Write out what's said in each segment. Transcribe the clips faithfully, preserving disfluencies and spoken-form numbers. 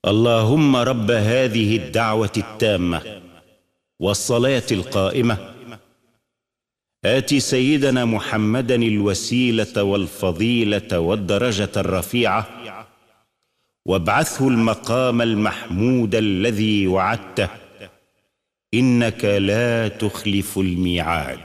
اللهم رب هذه الدعوة التامة والصلاة القائمة آت سيدنا محمدا الوسيلة والفضيلة والدرجة الرفيعة وابعثه المقام المحمود الذي وعدته إنك لا تخلف الميعاد.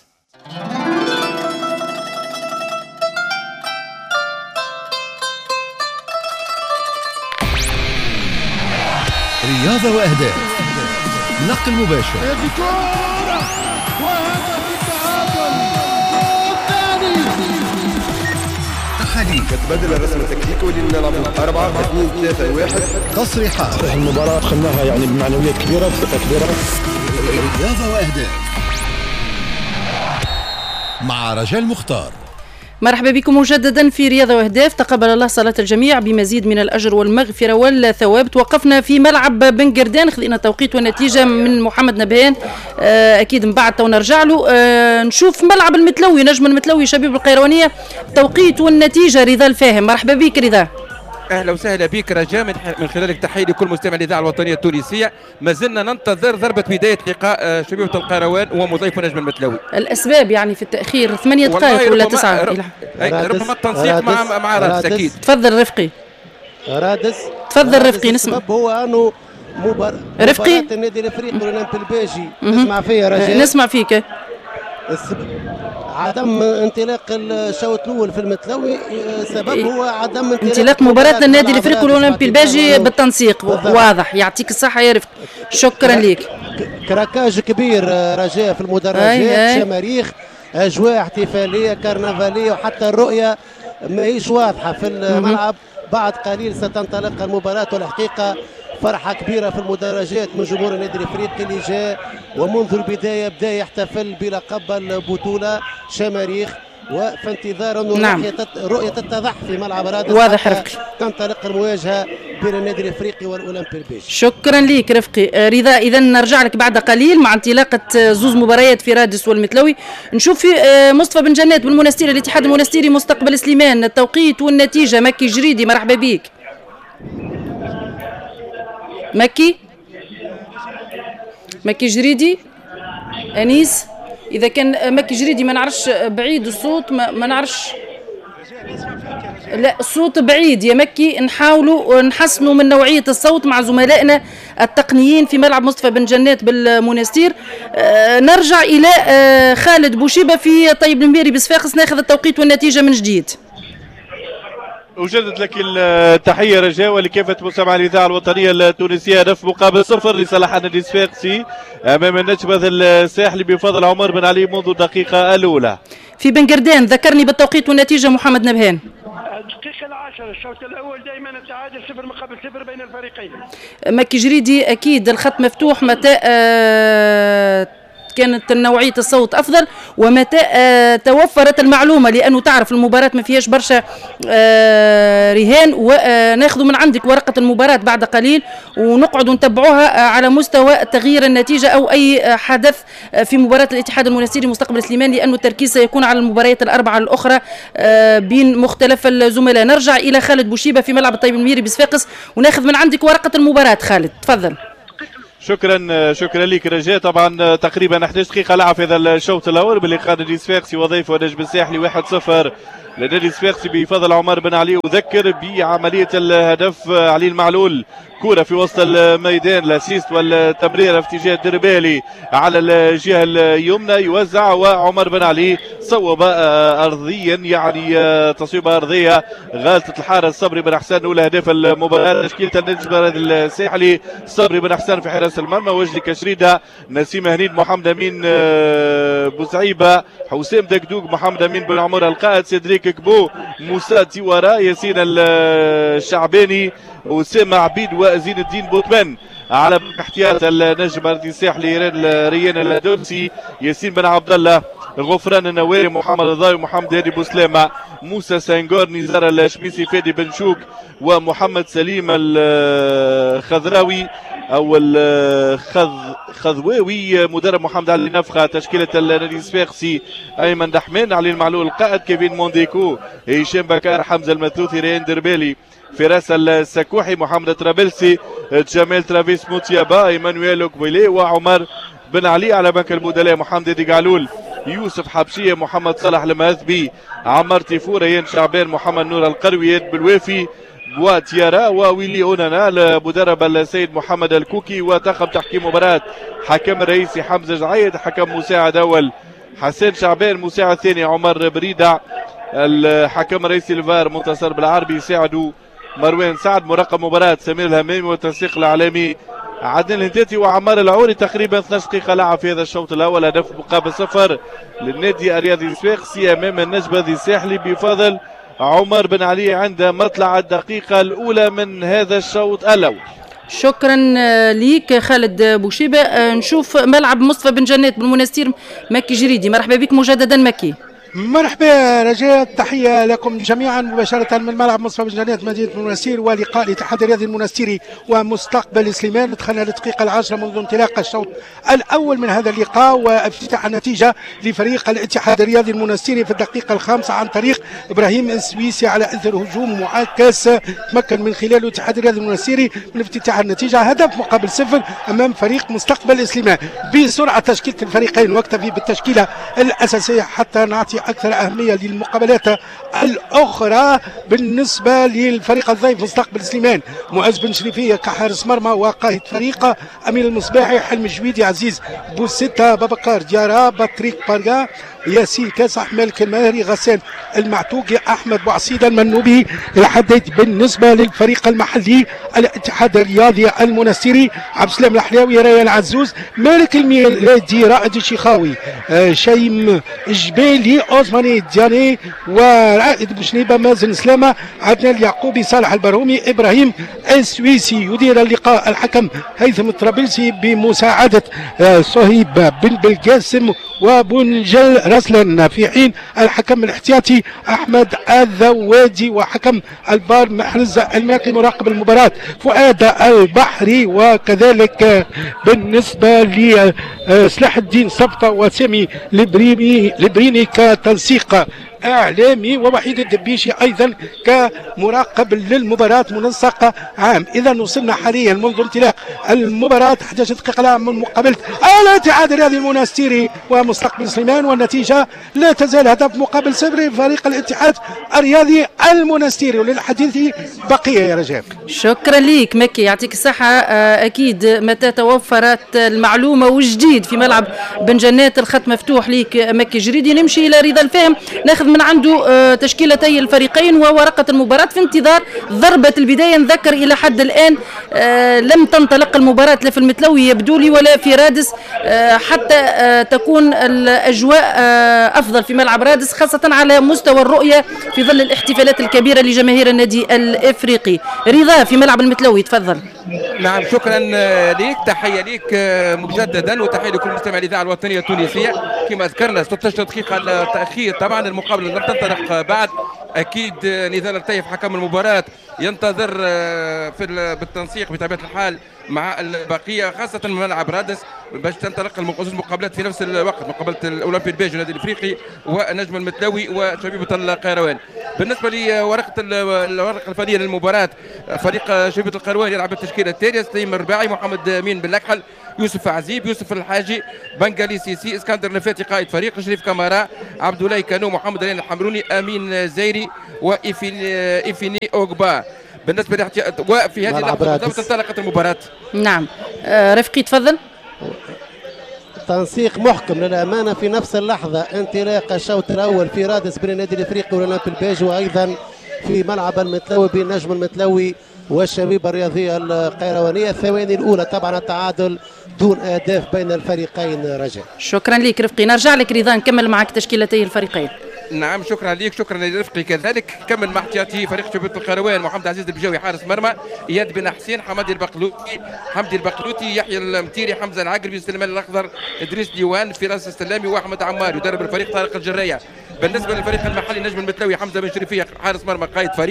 رياضة وأهداف، نقل مباشر. هذه كورة وهدف التعادل الثاني. تحاليل تبدل الرسم التكتيكي ولنلعب أربعة اثنين ثلاثة واحد. تصريحات. المباراة خلناها يعني بمعنويات كبيرة بثقة كبيرة. رياضة وأهداف مع رجال مختار. مرحبا بكم مجددا في رياضة وأهداف. تقبل الله صلاة الجميع بمزيد من الأجر والمغفرة والثواب. توقفنا في ملعب بن قردان، خذينا توقيت والنتيجة من محمد نبهان، أكيد من بعد تو نرجع له. نشوف ملعب المتلوي، نجم المتلوي شبيب القيروانية، توقيت والنتيجة رضا الفاهم. مرحبا بك رضا. اهلا وسهلا بك رجاء، من خلالك تحيه لكل مستمع الاذاعه الوطنيه التونسيه. ما زلنا ننتظر ضربه بدايه لقاء شبيبه القيروان ومضيف نجم المتلوي. الاسباب يعني في التاخير ثمانية دقائق ولا تسعة؟ ربما التنسيق مع مع رادس اكيد. تفضل رفقي. رادس تفضل رفقي نسمع. هو انه مباراة رفقي النادي الافريقي والاولمبي الباجي. نسمع فيا رجاء. نسمع فيك. عدم انطلاق الشوط الاول في المتلوي سبب هو عدم انطلاق, انطلاق مباراة النادي الافريقي والاولمبي الباجي بالتنسيق. واضح، يعطيك الصحة يا رفق، شكرا لك. كراكاج كبير رجاء في المدرجات، شماريخ، اجواء احتفالية كرنفالية، وحتى الرؤية ماهيش واضحة في الملعب. بعد قليل ستنطلق المباراة، والحقيقة فرحة كبيرة في المدرجات من جمهور النادي الافريقي اللي جاء ومنذ البداية بدا يحتفل بلقب البطولة شماريخ، وفي انتظار انه نعم. الرؤية تتضح في ملعب رادس. واضح رفقي. تنطلق المواجهة بين النادي الافريقي والاولمبي الباجي. شكرا لك رفقي. رضا اذا نرجع لك بعد قليل مع انطلاقة زوز مباريات في رادس والمتلوي. نشوف في مصطفى بن جنات بالمنستير، الاتحاد المنستيري مستقبل سليمان، التوقيت والنتيجة. مكي جريدي مرحبا بك. مكي مكي جريدي انيس، اذا كان مكي جريدي ما نعرفش بعيد الصوت، ما, ما نعرفش، لا الصوت بعيد يا مكي. نحاولوا نحسنوا من نوعية الصوت مع زملائنا التقنيين في ملعب مصطفى بن جنات بالمنستير. آه نرجع الى آه خالد بوشيبة في طيب الميري بصفاقس، ناخذ التوقيت والنتيجة من جديد. أجدد لك التحية رجاء ولكافة مستمعي الإذاعة الوطنية التونسية. هدف مقابل صفر لصالح النادي الصفاقسي أمام النجم الساحلي بفضل عمر بن علي منذ الدقيقة الأولى. في بن قردان ذكرني بالتوقيت والنتيجة محمد نبهان. الدقيقة العاشرة الشوط الأول دائما التعادل صفر مقابل صفر بين الفريقين. مكي جريدي أكيد الخط مفتوح متى آه كانت نوعية الصوت أفضل ومتى آه توفرت المعلومة، لأنه تعرف المباراة ما فيهاش برشا آه رهان، وناخذ من عندك ورقة المباراة بعد قليل ونقعد نتبعوها آه على مستوى تغيير النتيجة أو أي آه حدث آه في مباراة الاتحاد المنستيري مستقبل سليمان، لأنه التركيز سيكون على المباريات الأربعة الأخرى آه بين مختلف الزملاء. نرجع إلى خالد بوشيبة في ملعب الطيب الميري بصفاقس وناخذ من عندك ورقة المباراة. خالد تفضل. شكرا شكرا لك رجاء. طبعا تقريبا احد عشر دقيقة لعب في هذا الشوط الأول بلقاء نادي الصفاقسي وضيفه النجم الساحلي واحد صفر لنادي الصفاقسي بفضل عمر بن علي. وذكر بعملية الهدف علي المعلول، كرة في وسط الميدان، الاسيست والتمريرة في اتجاه الدربالي على الجهة اليمنى يوزع، وعمر بن علي صوب أرضيا يعني تصويبة أرضية غالطة الحارس صبري بن حسان أولى أهداف المباراة. تشكيلة النجم الساحلي صبري بن حسان في حراسة المرمى، وجدي كشريدة، نسيم هنيد، محمد أمين بوزعيبة، حسام دقدوق، محمد أمين بن عمر القائد، سيدريك كبو، موسى تيوارا، ياسين الشعباني، وسام عبيد، وزين الدين بوتمان. على احتياط النجم الساحلي ريان الدوسي، ياسين بن عبد الله، غفران النواري، محمد الضاوي، محمد هادي بوسلامة، موسى سانغور، نزار الشميسي، فادي بن شوك، ومحمد سليم الخضراوي او الخذ خذواوي، مدرب محمد علي نفخه. تشكيله النادي الصفاقسي ايمن دحمان، علي المعلول القائد، كيفين مونديكو، هشام بكار، حمزه المثوثي، ريان دربالي، فراس السكوحي، محمد طرابلسي، جمال ترافيس موتيابا، ايمانويل اوكبيلي، وعمر بن علي. على بنك المدلاء محمد ديقالول، يوسف حبشيه، محمد صلاح المهذبي، عمار تيفور، ريان شعبان، محمد نور القروي، بالوافي، بواتيارا، وويلي اونانا. المدرب السيد محمد الكوكي. وطاقم تحكيم مباراة حكم الرئيسي حمزه جعيد، حكم مساعد اول حسين شعبان، مساعد ثاني عمر بريدع، الحكم الرئيسي الفار منتصر بالعربي، يساعدوا مروان سعد، مراقب مباراة سمير الهمامي، والتنسيق الاعلامي عدنان الهنداتي وعمار العوري. تقريبا اثناش دقيقة لعب في هذا الشوط الاول، هدف مقابل صفر للنادي الرياضي الصفاقسي امام النجبة الساحلي بفضل عمر بن علي عند مطلع الدقيقة الأولى من هذا الشوط الأول. شكرا ليك خالد بوشيبة. نشوف ملعب مصطفى بن جنات بالمنستير مكي جريدي. مرحبا بك مجددا مكي. مرحبا رجاء، تحية لكم جميعا مباشرة من ملعب مصطفى بن جنات مدينة المنستير، ولقاء الاتحاد الرياضي المنستيري ومستقبل سليمان. دخلنا الدقيقة العاشرة منذ انطلاق الشوط الأول من هذا اللقاء، وافتتاح النتيجة لفريق الاتحاد الرياضي المنستيري في الدقيقة الخامسة عن طريق إبراهيم السويسي على إثر هجوم معاكس تمكن من خلاله الاتحاد الرياضي المنستيري من افتتاح النتيجة. هدف مقابل صفر أمام فريق مستقبل سليمان. بسرعة تشكيلة الفريقين، واكتفي بالتشكيلة الأساسية حتى نعطي أكثر أهمية للمقابلات الأخرى. بالنسبة للفريق الضيف مستقبل سليمان، معز بن شريفية كحارس مرمى وقائد فريق، أمين المصباحي، حلمي جويدي، عزيز بوسيتا، بابكار ديارا، باتريك بارغا، ياسين كاسح، مالك الماهري، غسان المعتوقي، أحمد بوعصيدة المنوبي الحديد. بالنسبة للفريق المحلي الاتحاد الرياضي المنستيري، عبد السلام الحلاوي، ريان عزوز، مالك الميلادي، رائد الشيخاوي، آه شيم جبيلي، اوزماني دياني، ورائد بوشنيبه، مازن سلامه، عدنان اليعقوبي، صالح البرهومي، ابراهيم السويسي. يدير اللقاء الحكم هيثم الطرابلسي بمساعده آه صهيب بن بالقاسم وبنجل رسلا، في حين الحكم الاحتياطي احمد الذوادي، وحكم البار محرز الماقي. مراقب المباراه فؤاد البحري. وكذلك بالنسبه لسلاح الدين صفطه وسامي لبريني لبريني كتنسيق اعلامي، ووحيد الدبيشي ايضا كمراقب للمباراه منسق عام. اذا وصلنا حاليا منذ انطلاق المباراه احد عشر دقيقه من مقابله الاتحاد الرياضي المنستيري ومستقبل سليمان، والنتيجه لا تزال هدف مقابل صفر فريق الاتحاد الرياضي المنستيري. وللحديث بقيه يا رجال. شكرا ليك مكي، يعطيك الصحه. اكيد متى توفرت المعلومه والجديد في ملعب بن جنات الخط مفتوح ليك مكي جريدي. نمشي الى رضا الفهم، ناخذ من عنده تشكيلتي الفريقين وورقة المباراة في انتظار ضربة البداية. نذكر إلى حد الآن لم تنطلق المباراة لا في المتلوي يبدو لي ولا في رادس، حتى تكون الأجواء أفضل في ملعب رادس، خاصة على مستوى الرؤية في ظل الاحتفالات الكبيرة لجماهير النادي الإفريقي. رضا في ملعب المتلوي، تفضل. نعم شكرا ليك، تحية ليك مجددا، وتحية لكل مستمع الإذاعة الوطنية التونسية. كما ذكرنا ستة عشر دقيقة التأخير، طبعا المقابلة لم تنطلق بعد. أكيد نزال الطيف حكم المباراة ينتظر في بالتنسيق بطبيعة الحال مع البقية، خاصة من ملعب رادس، باش تنطلق المقابلات في نفس الوقت، مقابلة الأولمبي البيج النادي الإفريقي ونجم المتلوي وشبيبة القيروان. بالنسبة لورقة الورقة الفنية للمباراة، فريق شبيبة القيروان يلعب بالتشكيلة التالية: سليم الرباعي، محمد أمين بن لكحل، يوسف عزيب، يوسف الحاجي، بنغالي سيسي، اسكندر نفاتي قائد فريق، شريف كمارا، عبد الله كانو، محمد علي الحمروني، امين زيري، وإيفيني اوغبا. بالنسبه لاحتياط وفي هذه اللحظه انطلقت المباراه. نعم آه رفقي تفضل. تنسيق محكم للامانه في نفس اللحظه انطلاق الشوط الاول في رادس بين النادي الافريقي والاولمبي البيج، وايضا في ملعب المتلوي بين نجم المتلوي والشبيبه الرياضيه القيروانيه. الثواني الاولى طبعا التعادل دون اهداف بين الفريقين. رجاء شكرا لك رفقي. نرجع لك رضا نكمل معك تشكيلتي الفريقين. نعم شكرا لك، شكرا لرفقي. كذلك كمل مع احتياطي فريق شبيبة القيروان: محمد عزيز البجاوي حارس مرمى، اياد بن حسين، حمدي البقلوتي، حمدي البقلوتي، يحيى المتيري، حمزه العقربي، سليمان الاخضر، ادريس ديوان، فراس السلامي، واحمد عمار. يدرب الفريق طارق الجريه. بالنسبه للفريق المحلي: نجم المتلوي حمزه بن شريفيه حارس مرمى قائد فريق،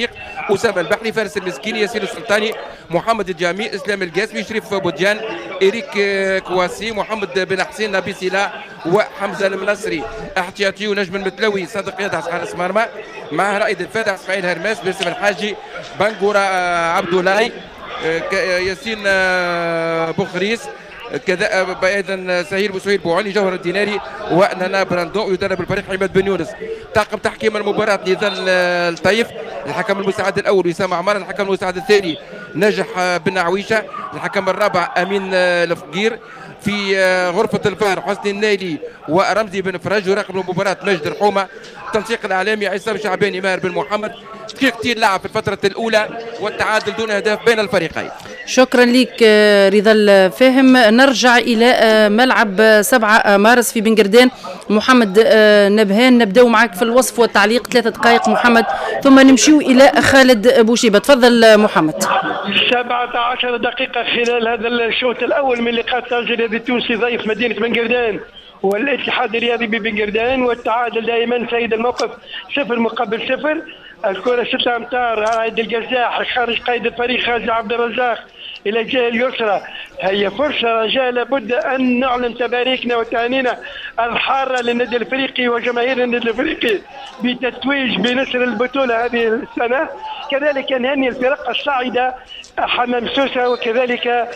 اسامه البحري، فارس المسكيني، ياسين السلطاني، محمد الجامي، اسلام القاسمي، شريف بودجان، إريك كواسي، محمد بن حسين، نبي سلا، وحمزة المنصري. احتياطي ونجم المتلوي، صادق يدعس حارس مرمى، معه رائد الفاتح، اسماعيل هرماس، باسم الحاجي، بنغورا عبد الله، ياسين بوخريس، كذا ايضا سهيل بوسهيل بوعلي، جوهر الديناري، ونانا براندو. يدرب الفريق عماد بن يونس. طاقم تحكيم المباراه نضال الطيف، الحكم المساعد الاول وسام عمار، الحكم المساعد الثاني نجح بن عويشه، الحكم الرابع امين الفقير، في غرفه الفار حسني النايلي ورمزي بن فرج، وراقب المباراه مجد الحومه، التنسيق الاعلامي عصام شعباني، ماهر بن محمد. دقيقتين لعب في الفتره الاولى والتعادل دون اهداف بين الفريقين. شكرا لك رضا الفاهم. نرجع الى ملعب سبعة مارس في بنقردان. محمد نبهان، نبداو معك في الوصف والتعليق، ثلاثة دقائق محمد، ثم نمشيو الى خالد بوشيبه. تفضل محمد. سبعة عشر دقيقة خلال هذا الشوط الأول من لقاء الترجي الرياضي التونسي ضيف مدينة بنقردان والاتحاد الرياضي ببنقردان، والتعادل دائما سيد الموقف صفر مقابل صفر. الكرة ستة أمتار، رائد القزاح خارج قيد الفريق غازي عبد الرزاق إلى الجهة اليسرى. هي فرصة رجاء، لابد أن نعلن تباريكنا وتهانينا الحارة للنادي الأفريقي وجماهير النادي الأفريقي بتتويج بنصر البطولة هذه السنة. كذلك نهني الفرق الصاعدة حمام سوسة، وكذلك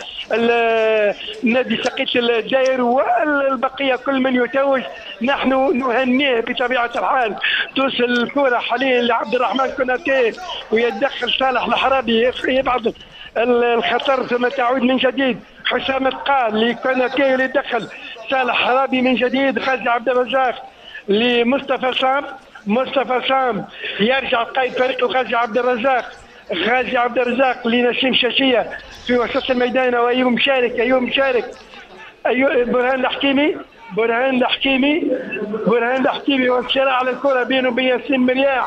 النادي سقيط الداير والبقية كل من يتوج نحن نهنيه بطبيعة الحال. توصل الكرة حاليا لعبد الرحمن كوناتي ويتدخل صالح الحرابي يبعد الخطر، ثم تعود من جديد حسام القال لكوناتي اللي يدخل صالح الحرابي من جديد، غازي عبد الرزاق لمصطفى صام، مصطفى صام يرجع قائد فريق غازي عبد الرزاق، غازي عبد الرزاق لنسيم شاشية في وسط الميدان، وايوب مشارك، ايوب مشارك، ايوب برهان الحكيمي، برهان الحكيمي، برهان الحكيمي والصراع على الكرة بينه وبين ياسين مرياح،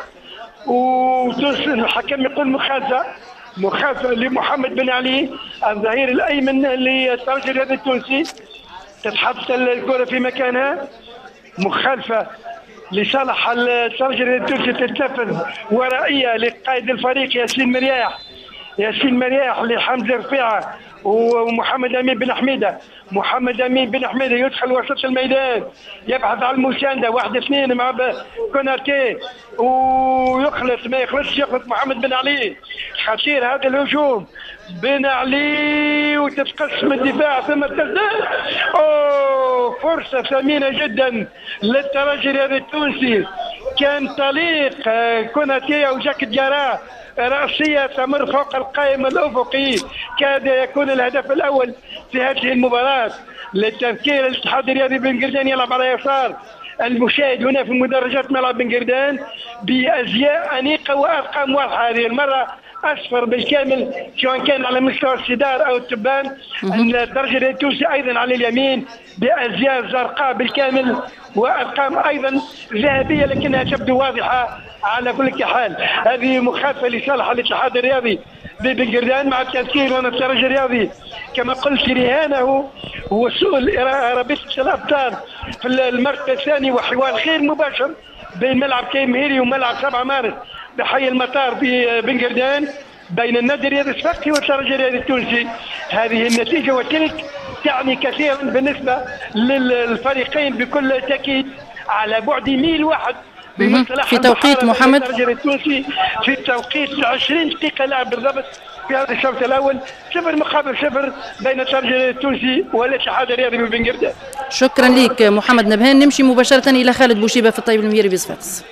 وتوصل الحكم يقول مخالفة، مخالفة لمحمد بن علي الظهير الأيمن للترجي الرياضي التونسي. تتحط الكرة في مكانها، مخالفة لصالح الترجي الرياضي التونسي، تتنفذ ورائية لقائد الفريق ياسين مرياح، ياسين مرياح لحمزة رفيعة ومحمد امين بن حميده، محمد امين بن حميده يدخل وسط الميدان يبحث عن المسانده، واحد اثنين مع كوناتي ويخلص، ما يخلصش، يخلص محمد بن علي. خطير هذا الهجوم، بن علي وتتقسم الدفاع ثم التسديد. اوه فرصه ثمينه جدا للترجي الرياضي التونسي، كان طليق كوناتي او جاك جاراه رأسية تمر فوق القائم الأفقي، كاد يكون الهدف الأول في هذه المباراة. للتذكير الاتحاد الرياضي بنقردان يلعب على يسار المشاهد هنا في مدرجات ملعب بنقردان بأزياء أنيقة وأرقام واضحة. هذه المرة أصفر بالكامل سواء كان على مستوى الصدار أو التبان. الترجي الرياضي التونسي أيضا على اليمين بأزياء زرقاء بالكامل وأرقام أيضا ذهبية لكنها تبدو واضحة. على كل حال هذه مخالفة لصالح الاتحاد الرياضي ببنقردان، مع التذكير أن الترجي الرياضي كما قلت رهانه هو سوء رابطة الأبطال في المركز الثاني، وحوار غير مباشر بين ملعب كيمهيري وملعب سبعة مارس بحي المطار في بنقردان بين النادي الرياضي الصفاقسي والترجي الرياضي التونسي. هذه النتيجة وتلك تعني كثيرا بالنسبة للفريقين بكل تأكيد، على بعد ميل واحد في توقيت محمد التونسي في توقيت عشرين دقيقة لعب بالضبط في هذا الشوط الأول، صفر مقابل صفر بين الترجي التونسي والاتحاد الرياضي ببنقردان. شكرا لك محمد نبهان. نمشي مباشرة إلى خالد بوشيبة في الطيب الميري بصفاقس.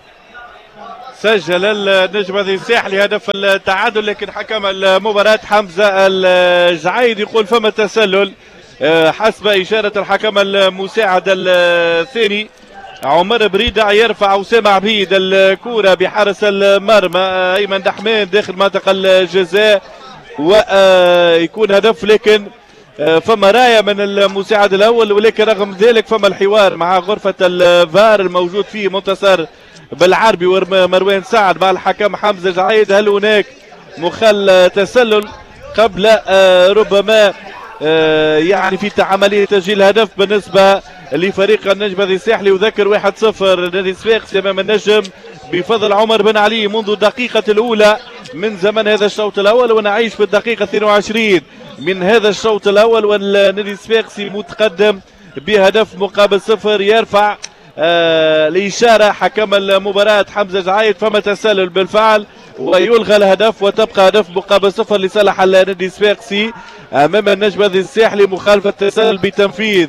سجل النجم الساحلي هدف التعادل، لكن حكم المباراة حمزة الجعيد يقول فما تسلل حسب إشارة الحكم المساعد الثاني عمر بريدة، يرفع أسامة عبيد الكرة بحارس المرمى أيمن دحمان داخل منطقة الجزاء ويكون هدف، لكن فما راية من المساعد الأول، ولكن رغم ذلك فما الحوار مع غرفة الفار الموجود فيه منتصر بالعربي ومروان سعد مع الحكم حمزة جعيد. هل هناك مخل تسلل قبل ربما يعني في عملية تسجيل هدف بالنسبة لفريق النجم الساحلي؟ وذكر واحد صفر نادي صفاقسي امام النجم بفضل عمر بن علي منذ الدقيقة الأولى من زمن هذا الشوط الاول، ونعيش في الدقيقه اثنين وعشرين من هذا الشوط الاول والنادي الصفاقسي متقدم بهدف مقابل صفر. يرفع آه الاشاره حكم المباراه حمزه جعايد، فما تسلل بالفعل ويلغى الهدف وتبقى هدف مقابل صفر لصالح النادي الصفاقسي امام النجم الساحلي. مخالفه تسلل بتنفيذ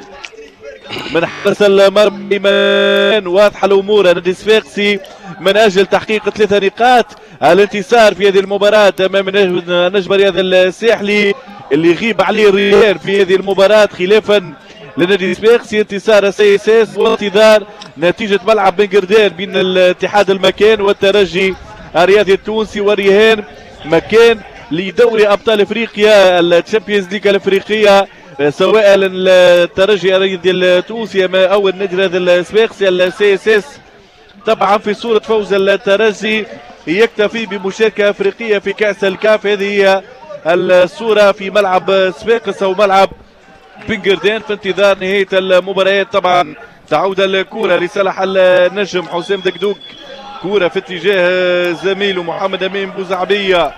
من حارس المرمى من واضحه الامور. النادي الصفاقسي من اجل تحقيق ثلاثه نقاط الانتصار في هذه المباراه امام النجم الرياضي الساحلي اللي يغيب عليه الريال في هذه المباراه، خلافا للنادي الصفاقسي انتصار سي اس اس وانتظار نتيجه ملعب بن قردان بين الاتحاد المكان والترجي الرياضي التونسي، ورهان مكان لدوري ابطال افريقيا الشامبيونز ليج الافريقيه سواء الترجي الرياضي التونسي او النادي الرياضي الصفاقسي السي اس اس. طبعا في صوره فوز الترجي يكتفي بمشاركه افريقيه في كاس الكاف، هذه هي الصوره في ملعب صفاقس او ملعب بن قردان في انتظار نهايه المباريات. طبعا تعود الكره لصالح النجم حسام دقدوق، كره في اتجاه زميله محمد امين بوزعبيه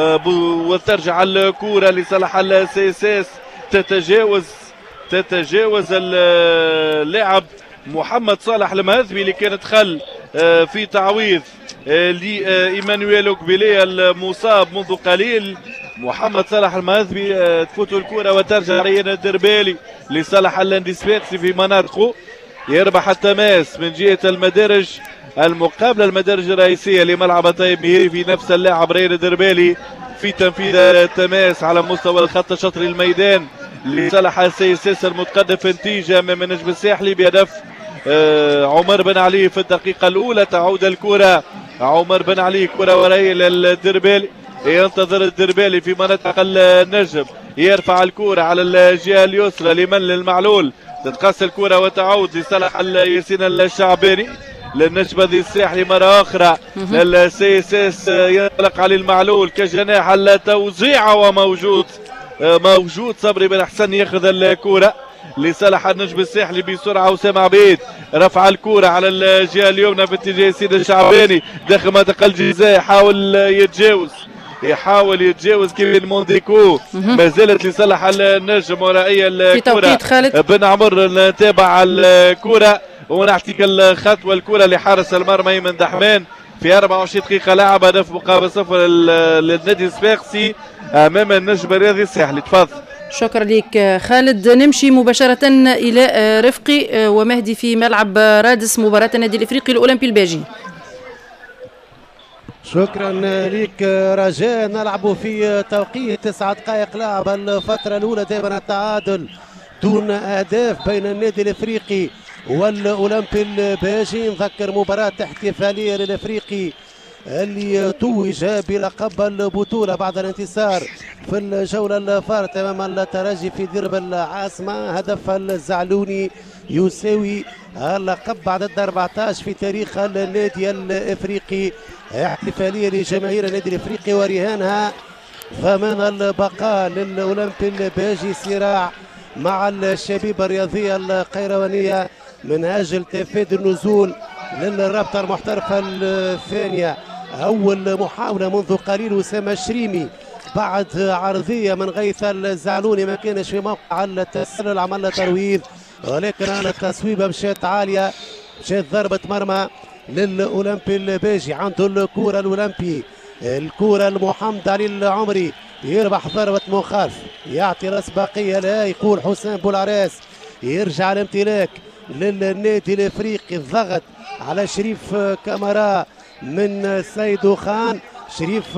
وترجع الكره لصالح السي اس اس، تتجاوز تتجاوز اللاعب محمد صالح المهذبي اللي كان دخل في تعويض لايمانويل اوكبيلي المصاب منذ قليل. محمد صالح المهذبي تفوت الكره وترجع ريان الدربالي لصالح النادي الصفاقسي في مناطقه، يربح التماس من جهه المدارج المقابله المدارج الرئيسيه لملعب طيب مهيري في نفس اللاعب ريان الدربالي في تنفيذ التماس على مستوى الخط الشطري الميدان لصالح السي اس اس المتقدم في النتيجه امام النجم الساحلي بهدف عمر بن علي في الدقيقه الاولى. تعود الكره عمر بن علي، كره ورائيه للدربالي، ينتظر الدربالي في منطقه النجم، يرفع الكره على الجهه اليسرى لمن للمعلول، تتقص الكره وتعود لصالح ياسين الشعباني للنجم الساحلي مره اخرى للسي اس اس، ينطلق علي المعلول كجناح التوزيع وموجود موجود صبري بن حسن ياخذ الكره لصالح النجم الساحلي بسرعه. وسام عبيد رفع الكره على الجهه اليمنى في اتجاه ياسين الشعباني داخل منطقه الجزاء، يحاول يتجاوز يحاول يتجاوز كيفن مونديكو، ما زالت لصالح النجم ورائيه الكره بن عمر. نتابع الكره ونعطيك الخط والكره لحارس المرمى ايمن دحمان في أربعة وعشرين دقيقه لعب، هدف مقابل صفر للنادي الصفاقسي امام النجم الرياضي الساحلي. تفضل. شكرا لك خالد. نمشي مباشرة إلى رفقي ومهدي في ملعب رادس مباراة النادي الإفريقي الأولمبي الباجي. شكرا لك رجاء. نلعب في توقيت تسعة دقائق لعب الفترة الأولى، دائما التعادل دون أهداف بين النادي الإفريقي والأولمبي الباجي. نذكر مباراة احتفالية للإفريقي اللي توج بلقب البطولة بعد الانتصار في الجولة الفارطة أمام الترجي في درب العاصمة. هدف الزعلوني يساوي اللقب بعد أربعة عشر في تاريخ النادي الإفريقي. احتفالية لجماهير النادي الإفريقي ورهانها ضمان البقاء للأولمبي الباجي، صراع مع الشبيبة الرياضية القيروانية من أجل تفادي النزول للرابطة المحترفة الثانية. أول محاولة منذ قليل أسامة الشريمي بعد عرضية من غيث الزعلوني ما كانش في موقع التسلل، عمل ترويض ولكن التصويبة مشات عالية، مشات ضربة مرمى للأولمبي الباجي. عنده الكرة الأولمبي، الكرة المحمد علي العمري يربح ضربة مخالف، يعطي الأسبقية لا يقول حسام بولعراس، يرجع الامتلاك للنادي الافريقي. الضغط على شريف كامارا من سيدو خان، شريف